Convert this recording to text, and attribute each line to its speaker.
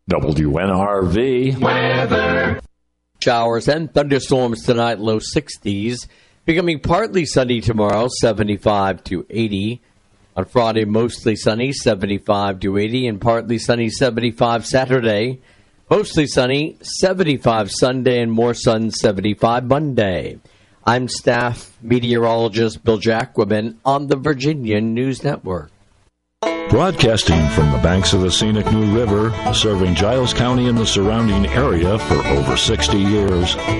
Speaker 1: WNRV weather.
Speaker 2: Showers and thunderstorms tonight, low 60s. Becoming partly sunny tomorrow, 75 to 80. On Friday, mostly sunny, 75 to 80. And partly sunny, 75 Saturday. Mostly sunny, 75 Sunday. And more sun, 75 Monday. I'm staff meteorologist Bill Jacquemin on the Virginia News Network.
Speaker 1: Broadcasting from the banks of the scenic New River, serving Giles County and the surrounding area for over 60 years.